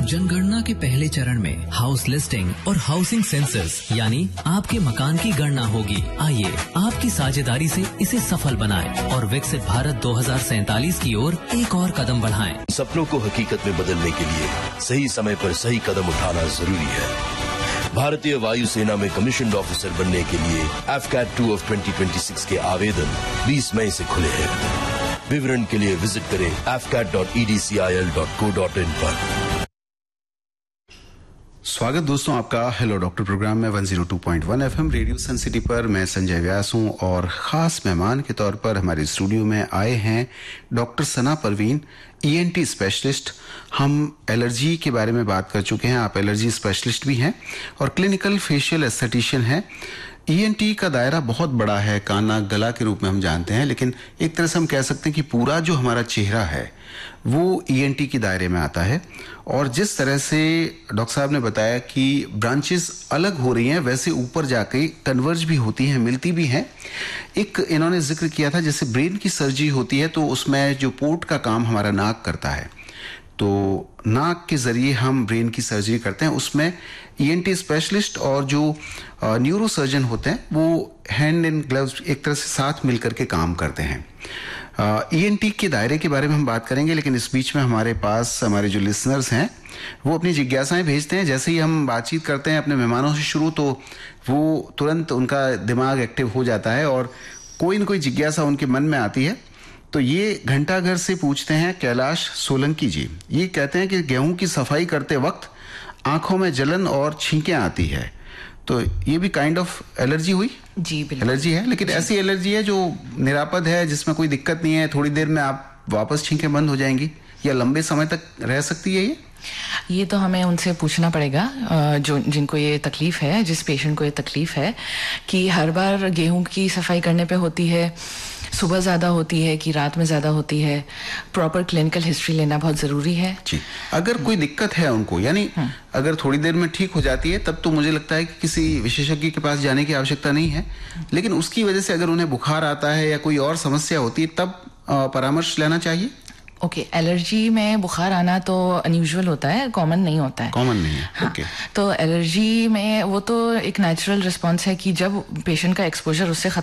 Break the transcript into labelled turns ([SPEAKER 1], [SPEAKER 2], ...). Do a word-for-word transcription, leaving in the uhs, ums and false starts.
[SPEAKER 1] जनगणना के पहले चरण में हाउस लिस्टिंग और हाउसिंग सेंसस यानी आपके मकान की गणना होगी। आइए आपकी साझेदारी से इसे सफल बनाएं और विकसित भारत दो हज़ार सैंतालीस की ओर एक और कदम बढ़ाएं।
[SPEAKER 2] सपनों को हकीकत में बदलने के लिए सही समय पर सही कदम उठाना जरूरी है। भारतीय वायुसेना में कमीशन ऑफिसर बनने के लिए F cat two of twenty twenty six के आवेदन बीस मई से खुले हैं। विवरण के लिए विजिट करें F cat dot E D C I L dot co dot in पर।
[SPEAKER 3] स्वागत दोस्तों आपका हेलो डॉक्टर प्रोग्राम में one zero two point one FM radio सन सिटी पर। मैं संजय व्यास हूं और खास मेहमान के तौर पर हमारे स्टूडियो में आए हैं डॉक्टर सना परवीन, ईएनटी स्पेशलिस्ट। हम एलर्जी के बारे में बात कर चुके हैं, आप एलर्जी स्पेशलिस्ट भी हैं और क्लिनिकल फेशियल एस्थेटिशियन हैं। ईएनटी का दायरा बहुत बड़ा है, कान नाक गला के रूप में हम जानते हैं, लेकिन एक तरह से हम कह सकते हैं कि पूरा जो हमारा चेहरा है वो ईएनटी के दायरे में आता है। और जिस तरह से डॉक्टर साहब ने बताया कि ब्रांचेस अलग हो रही हैं, वैसे ऊपर जाके कन्वर्ज भी होती हैं, मिलती भी हैं। एक इन्होंने जिक्र किया था जैसे ब्रेन की सर्जरी होती है तो उसमें जो पोर्ट का काम हमारा नाक करता है, तो नाक के जरिए हम ब्रेन की सर्जरी करते हैं। उसमें ईएनटी स्पेशलिस्ट और जो न्यूरो सर्जन होते हैं वो हैंड इन ग्लव्स एक तरह से साथ मिलकर के काम करते हैं। ईएनटी के दायरे के बारे में हम बात करेंगे, लेकिन इस बीच में हमारे पास हमारे जो लिसनर्स हैं वो अपनी जिज्ञासाएं भेजते हैं। जैसे ही हम बातचीत करते हैं अपने मेहमानों से शुरू, तो वो तुरंत उनका दिमाग एक्टिव हो जाता है और कोई न कोई जिज्ञासा उनके मन में आती है। तो ये घंटाघर से पूछते हैं कैलाश सोलंकी जी। ये कहते हैं कि गेहूं की सफाई करते वक्त आंखों में जलन और छींकें आती है, तो ये भी काइंड ऑफ एलर्जी हुई?
[SPEAKER 4] जी बिल्कुल
[SPEAKER 3] एलर्जी है, लेकिन ऐसी एलर्जी है जो निरापद है, जिसमें कोई दिक्कत नहीं है, थोड़ी देर में आप वापस छींकें बंद हो जाएंगी, या लंबे समय तक रह सकती है ये?
[SPEAKER 4] ये तो हमें उनसे पूछना पड़ेगा जो जिनको ये तकलीफ है, जिस पेशेंट को ये तकलीफ है कि हर बार गेहूं की सफाई करने पे होती है, सुबह ज़्यादा होती है कि रात में ज़्यादा होती है। प्रॉपर क्लिनिकल हिस्ट्री लेना बहुत ज़रूरी है
[SPEAKER 3] जी। अगर कोई दिक्कत है उनको, यानी अगर थोड़ी देर में ठीक हो जाती है, तब तो मुझे लगता है कि किसी विशेषज्ञ के पास जाने की आवश्यकता नहीं है। लेकिन उसकी वजह से अगर उन्हें बुखार आता है या कोई और समस्या होती है, तब परामर्श लेना चाहिए।
[SPEAKER 4] ओके okay, एलर्जी में बुखार आना तो अनयूजुअल होता है, कॉमन नहीं होता है।
[SPEAKER 3] कॉमन नहीं है।
[SPEAKER 4] हाँ,
[SPEAKER 3] okay.
[SPEAKER 4] तो एलर्जी में वो तो एक नेचुरल रिस्पॉन्स है कि जब पेशेंट का एक्सपोजर उससे